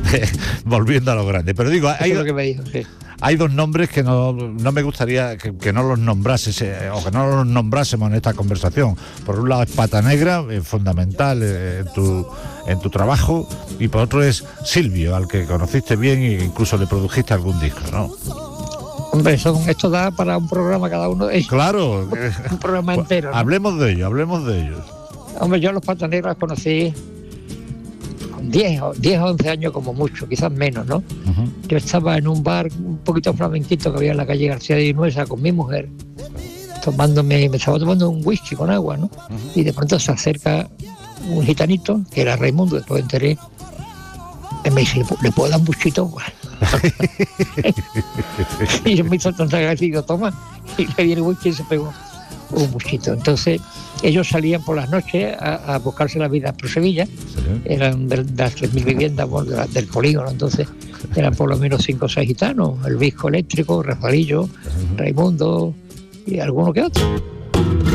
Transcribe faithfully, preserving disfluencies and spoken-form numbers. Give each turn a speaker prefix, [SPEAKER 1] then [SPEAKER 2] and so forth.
[SPEAKER 1] volviendo a lo grande. Pero digo, hay,
[SPEAKER 2] Eso es lo que me dijo, sí.
[SPEAKER 1] hay dos nombres que no, no me gustaría que, que no los nombrases, eh, o que no los nombrásemos en esta conversación. Por un lado es Pata Negra, eh, fundamental eh, en, tu, en tu trabajo, y por otro es Silvio, al que conociste bien e incluso le produjiste algún disco, ¿no?
[SPEAKER 2] Hombre, son, esto da para un programa cada uno de ellos.
[SPEAKER 1] Claro.
[SPEAKER 2] Un programa entero, ¿no?
[SPEAKER 1] Hablemos de ellos, hablemos de ellos.
[SPEAKER 2] Hombre, yo a los Pata Negra los conocí con diez o once años como mucho, quizás menos, ¿no? Uh-huh. Yo estaba en un bar un poquito flamenquito que había en la calle García de Vinuesa con mi mujer, tomándome, me estaba tomando un whisky con agua, ¿no? Uh-huh. Y de pronto se acerca un gitanito, que era Raimundo, después enteré, y me dice, ¿le puedo dar un buchito? Y yo me hizo tanta gracia y digo, toma, y le di el whisky y se pegó un buchito. Entonces ellos salían por las noches a, a buscarse la vida por Sevilla, sí. Eran de, de las tres mil viviendas bueno, de la, del polígono, entonces eran por lo menos cinco o seis gitanos, el Visco Eléctrico, Rafaelillo, uh-huh. Raimundo y alguno que otro.